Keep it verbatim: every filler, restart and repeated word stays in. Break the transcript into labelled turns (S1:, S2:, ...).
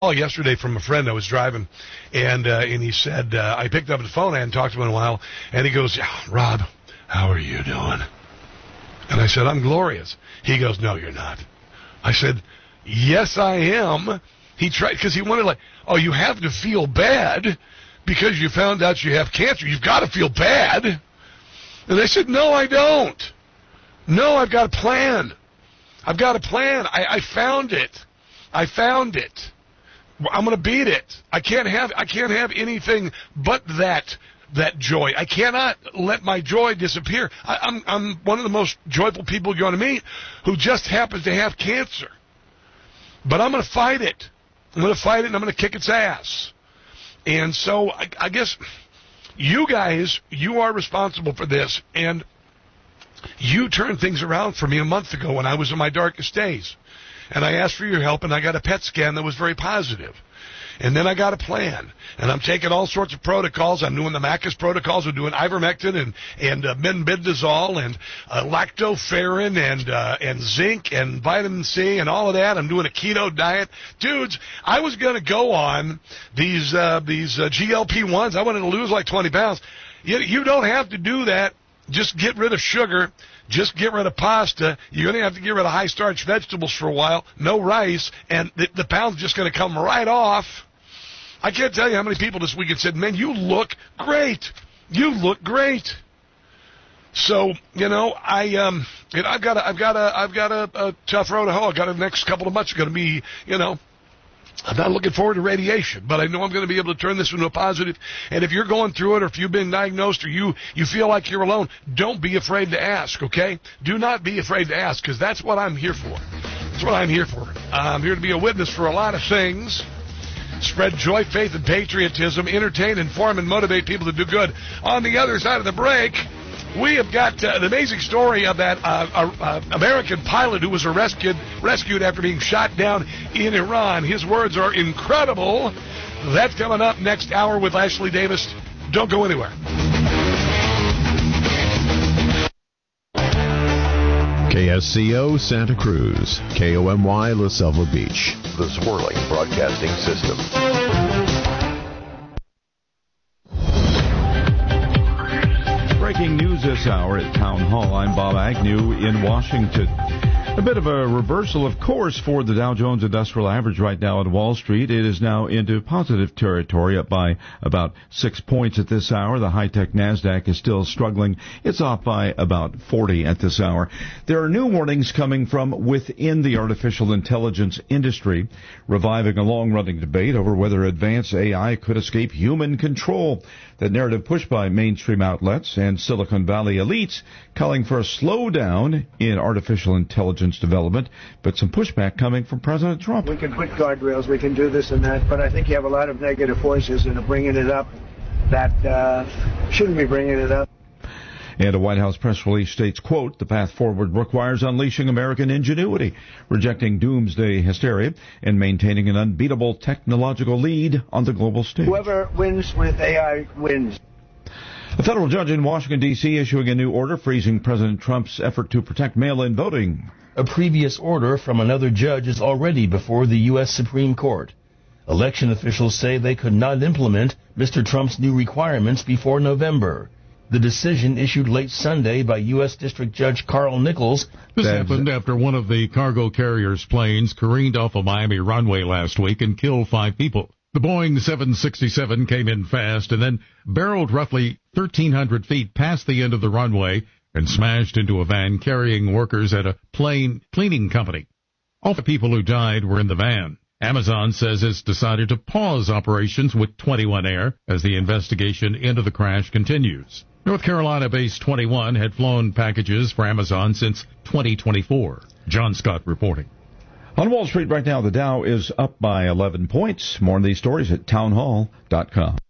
S1: call yesterday from a friend I was driving, and uh, and he said, uh, I picked up the phone, I hadn't talked to him in a while, and he goes, yeah, Rob, how are you doing? And I said, I'm glorious. He goes, no, you're not. I said, yes, I am. He tried, because he wanted like, oh, you have to feel bad because you found out you have cancer. You've got to feel bad. And I said, no, I don't. No, I've got a plan. I've got a plan. I, I found it. I found it. I'm going to beat it. I can't have I can't have anything but that that joy. I cannot let my joy disappear. I, I'm I'm one of the most joyful people you're going to meet who just happens to have cancer. But I'm going to fight it. I'm going to fight it, and I'm going to kick its ass. And so I, I guess you guys, you are responsible for this, and you turned things around for me a month ago when I was in my darkest days. And I asked for your help, and I got a P E T scan that was very positive. And then I got a plan, and I'm taking all sorts of protocols. I'm doing the Macus protocols. I'm doing ivermectin and and uh, benbendazole and uh, lactoferrin and uh, and zinc and vitamin C and all of that. I'm doing a keto diet, dudes. I was going to go on these uh, these uh, G L P ones. I wanted to lose like twenty pounds. You, you don't have to do that. Just get rid of sugar. Just get rid of pasta. You're going to have to get rid of high-starch vegetables for a while. No rice. And the, the pound's just going to come right off. I can't tell you how many people this weekend said, man, you look great. You look great. So, you know, I, um, you know, I've got a, I've got a, I've got a, a tough road to hoe. I've got the next couple of months are going to be, you know, I'm not looking forward to radiation, but I know I'm going to be able to turn this into a positive. And if you're going through it, or if you've been diagnosed, or you, you feel like you're alone, don't be afraid to ask, okay? Do not be afraid to ask, because that's what I'm here for. That's what I'm here for. I'm here to be a witness for a lot of things. Spread joy, faith, and patriotism. Entertain, inform, and motivate people to do good. On the other side of the break, we have got uh, an amazing story of that uh, uh, American pilot who was rescued, rescued after being shot down in Iran. His words are incredible. That's coming up next hour with Ashley Davis. Don't go anywhere.
S2: K S C O Santa Cruz, K O M Y La Selva Beach.
S3: The Swirling Broadcasting System.
S4: Breaking news this hour at Town Hall. I'm Bob Agnew in Washington. A bit of a reversal, of course, for the Dow Jones Industrial Average right now at Wall Street. It is now into positive territory, up by about six points at this hour. The high-tech NASDAQ is still struggling. It's off by about forty at this hour. There are new warnings coming from within the artificial intelligence industry, reviving a long-running debate over whether advanced A I could escape human control. The narrative pushed by mainstream outlets and Silicon Valley elites calling for a slowdown in artificial intelligence development, but some pushback coming from President Trump.
S5: We can put guardrails, we can do this and that, but I think you have a lot of negative voices that are bringing it up that uh, shouldn't be bringing it up.
S4: And a White House press release states, quote, the path forward requires unleashing American ingenuity, rejecting doomsday hysteria, and maintaining an unbeatable technological lead on the global stage.
S5: Whoever wins with A I wins.
S4: A federal judge in Washington, D C issuing a new order freezing President Trump's effort to protect mail-in voting.
S6: A previous order from another judge is already before the U S Supreme Court. Election officials say they could not implement Mister Trump's new requirements before November. The decision issued late Sunday by U S District Judge Carl Nichols.
S7: This happened after one of the cargo carrier's planes careened off a Miami runway last week and killed five people. The Boeing seven sixty-seven came in fast and then barreled roughly thirteen hundred feet past the end of the runway and smashed into a van carrying workers at a plane cleaning company. All the people who died were in the van. Amazon says it's decided to pause operations with twenty-one Air as the investigation into the crash continues. North Carolina-based twenty-one had flown packages for Amazon since twenty twenty-four. John Scott reporting.
S4: On Wall Street right now, the Dow is up by eleven points. More on these stories at townhall dot com.